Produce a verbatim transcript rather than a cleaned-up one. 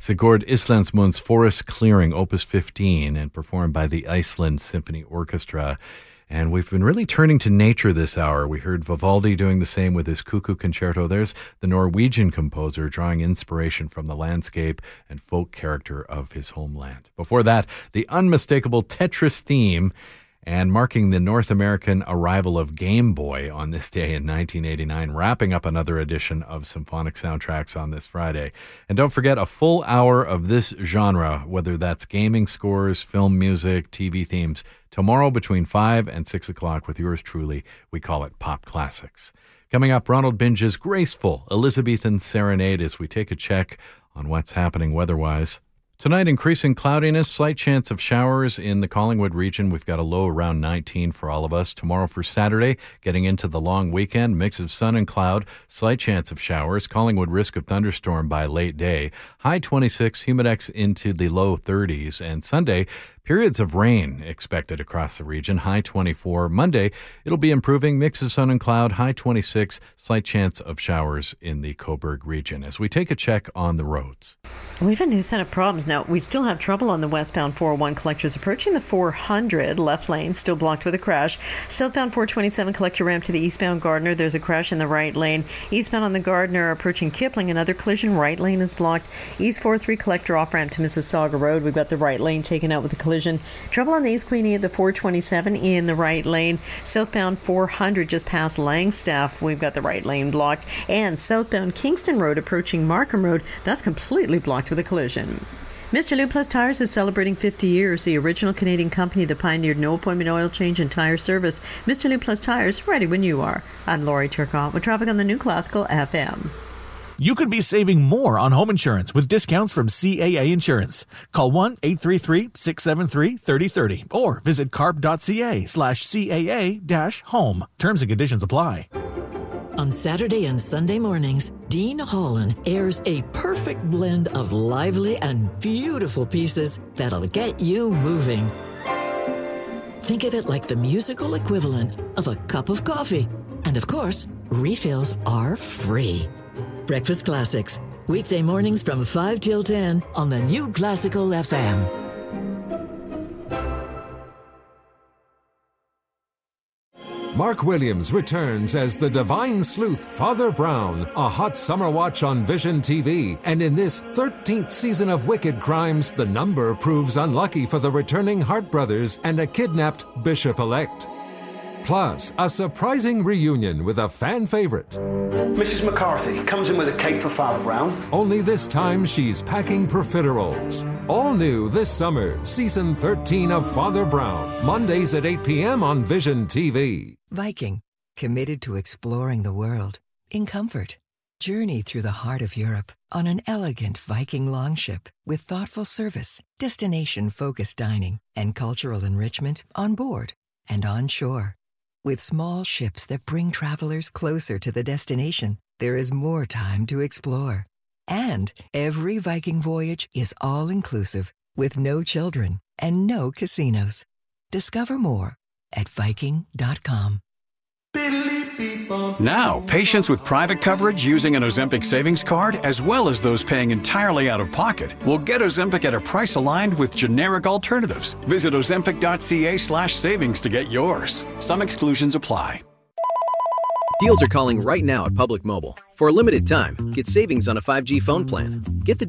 Sigurd Islandsmund's Forest Clearing, Opus fifteen, and performed by the Iceland Symphony Orchestra. And we've been really turning to nature this hour. We heard Vivaldi doing the same with his Cuckoo Concerto. There's the Norwegian composer drawing inspiration from the landscape and folk character of his homeland. Before that, the unmistakable Tetris theme, and marking the North American arrival of Game Boy on this day in nineteen eighty-nine, wrapping up another edition of Symphonic Soundtracks on this Friday. And don't forget, a full hour of this genre, whether that's gaming scores, film music, T V themes, tomorrow between five and six o'clock with yours truly. We call it Pop Classics. Coming up, Ronald Binge's graceful Elizabethan serenade as we take a check on what's happening weather-wise. Tonight, increasing cloudiness, slight chance of showers in the Collingwood region. We've got a low around nineteen for all of us. Tomorrow for Saturday, getting into the long weekend, mix of sun and cloud, slight chance of showers. Collingwood risk of thunderstorm by late day. High twenty-six, humidex into the low thirties. And Sunday, periods of rain expected across the region. High twenty-four. Monday, it'll be improving, mix of sun and cloud. High twenty-six, slight chance of showers in the Cobourg region. As we take a check on the roads. We have a new set of problems now. We still have trouble on the westbound four oh one collectors approaching the four hundred. Left lane still blocked with a crash. Southbound four twenty-seven collector ramp to the eastbound Gardner. There's a crash in the right lane. Eastbound on the Gardner approaching Kipling. Another collision. Right lane is blocked. East four three collector off ramp to Mississauga Road. We've got the right lane taken out with a collision. Trouble on the East Queenie at the four twenty-seven in the right lane. Southbound four hundred just past Langstaff. We've got the right lane blocked. And southbound Kingston Road approaching Markham Road. That's completely blocked with a collision. Mister Lube Plus Tires is celebrating fifty years. The original Canadian company that pioneered no appointment oil change and tire service. Mister Lube Plus Tires, ready when you are. I'm Lori Turcotte with traffic on the New Classical F M. You could be saving more on home insurance with discounts from C A A Insurance. Call one eight three three, six seven three, three oh three oh or visit carb.ca slash CAA dash home. Terms and conditions apply. On Saturday and Sunday mornings, Dean Holland airs a perfect blend of lively and beautiful pieces that'll get you moving. Think of it like the musical equivalent of a cup of coffee. And of course, refills are free. Breakfast Classics, weekday mornings from five till ten on the New Classical F M. Mark Williams returns as the divine sleuth Father Brown, a hot summer watch on Vision T V. And in this thirteenth season of Wicked Crimes, the number proves unlucky for the returning Hart brothers and a kidnapped bishop-elect. Plus, a surprising reunion with a fan favorite. Missus McCarthy comes in with a cake for Father Brown. Only this time she's packing profiteroles. All new this summer, season thirteen of Father Brown. Mondays at eight p.m. on Vision T V. Viking, committed to exploring the world in comfort. Journey through the heart of Europe on an elegant Viking longship with thoughtful service, destination-focused dining, and cultural enrichment on board and on shore. With small ships that bring travelers closer to the destination, there is more time to explore. And every Viking voyage is all-inclusive with no children and no casinos. Discover more at Viking dot com. Now, patients with private coverage using an Ozempic savings card, as well as those paying entirely out of pocket, will get Ozempic at a price aligned with generic alternatives. Visit ozempic.ca slash savings to get yours. Some exclusions apply. Deals are calling right now at Public Mobile. For a limited time, get savings on a five G phone plan. Get the